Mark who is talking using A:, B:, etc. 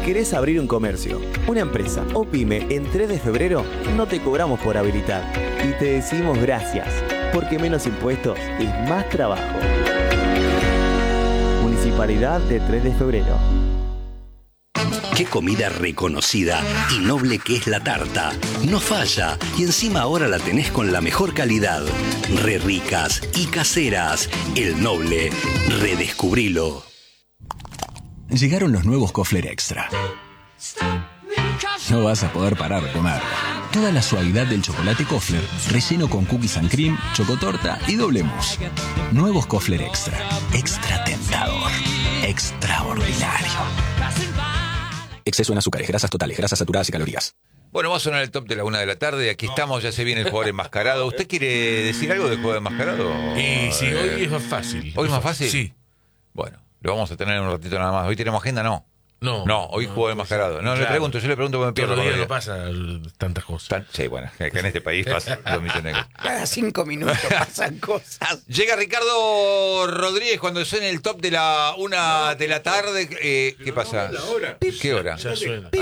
A: querés abrir un comercio, una empresa o pyme en 3 de febrero, no te cobramos por habilitar. Y te decimos gracias, porque menos impuestos es más trabajo. Municipalidad de 3 de febrero.
B: Qué comida reconocida y noble que es la tarta. No falla, y encima ahora la tenés con la mejor calidad. Re ricas y caseras. El Noble. Redescubrilo.
C: Llegaron los nuevos Kofler Extra. No vas a poder parar de comer. Toda la suavidad del chocolate Kofler, relleno con cookies and cream, chocotorta y doble mousse. Nuevos Kofler Extra. Extra tentador. Extraordinario. Exceso en azúcares, grasas totales, grasas saturadas y calorías.
D: Bueno, va a sonar el top de la 1 de la tarde. Aquí estamos, ya se viene el jugador enmascarado. ¿Usted quiere decir algo del jugador enmascarado?
E: Sí, hoy es más fácil.
D: ¿Hoy es más fácil?
E: Sí.
D: Bueno, lo vamos a tener en un ratito nada más. ¿Hoy tenemos agenda? No, hoy jugador enmascarado. No,
E: claro.
D: yo le pregunto porque me pierdo.
E: Todos los días no pasa tantas cosas.
D: Sí, bueno, que en este país pasa lo mismo negro.
F: Cada 5 minutos pasan cosas.
D: Llega Ricardo Rodríguez cuando suena el top de la 1 de la tarde. ¿Qué pasa?
E: La hora.
D: ¿Qué hora?
E: Ya suena.